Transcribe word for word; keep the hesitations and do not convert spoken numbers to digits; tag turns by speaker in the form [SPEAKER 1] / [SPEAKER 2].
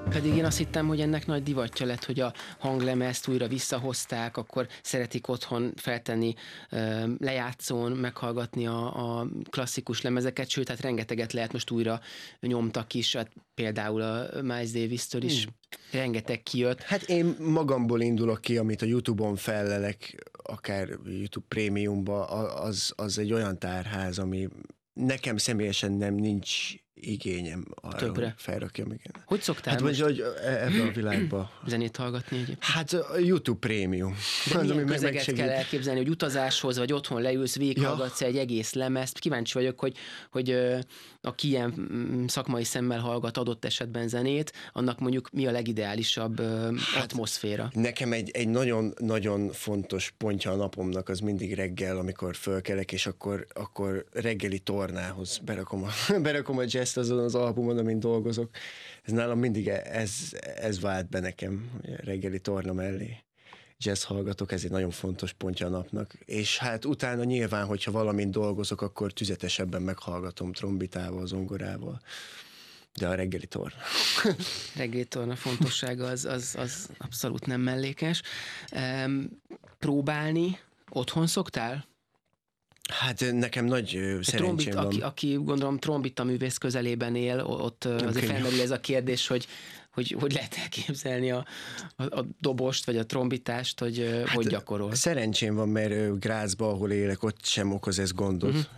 [SPEAKER 1] Pedig én azt hittem, hogy ennek nagy divatja lett, hogy a hanglemezt újra visszahozták, akkor szeretik otthon feltenni lejátszón, meghallgatni a, a klasszikus lemezeket, sőt, hát rengeteget lehet most újra nyomtak is, hát például a Miles Davis-től is hmm. rengeteg kijött.
[SPEAKER 2] Hát én magamból indulok ki, amit a YouTube-on fellelek, akár YouTube Premiumba, az, az egy olyan tárház, ami nekem személyesen nem nincs igényem arra,
[SPEAKER 1] többre.
[SPEAKER 2] Hogy felrakjam. Igen.
[SPEAKER 1] Hogy szoktál
[SPEAKER 2] hát most? hogy ebben a világban?
[SPEAKER 1] Zenét hallgatni egyébként?
[SPEAKER 2] Hát a YouTube Prémium.
[SPEAKER 1] De milyen közeget kell elképzelni, hogy utazáshoz, vagy otthon leülsz, végighallgatsz ja. egy egész lemezt. Kíváncsi vagyok, hogy, hogy aki ilyen szakmai szemmel hallgat adott esetben zenét, annak mondjuk mi a legideálisabb hát, atmoszféra?
[SPEAKER 2] Nekem egy, egy nagyon-nagyon fontos pontja a napomnak az mindig reggel, amikor fölkelek, és akkor, akkor reggeli tornához berakom a, berakom a jazz azon az albumon, amin dolgozok. Ez nálam mindig ez, ez vált be nekem reggeli torna mellé. Jazz hallgatok, ez egy nagyon fontos pontja a napnak. És hát utána nyilván, hogyha valamint dolgozok, akkor tüzetesebben meghallgatom trombitával, zongorával. De a reggeli torna.
[SPEAKER 1] Reggeli torna fontossága az, az, az abszolút nem mellékes. Um, próbálni otthon szoktál?
[SPEAKER 2] Hát nekem nagy uh, szerencsém van.
[SPEAKER 1] Aki, aki gondolom trombita művész közelében él, ott uh, azért könnyű. Felmerül ez a kérdés, hogy, hogy hogy lehet elképzelni a, a, a dobost, vagy a trombitást, hogy uh, hát hogy gyakorol.
[SPEAKER 2] Szerencsém van, mert uh, Grazban, ahol élek, ott sem okoz ez gondot. Uh-huh.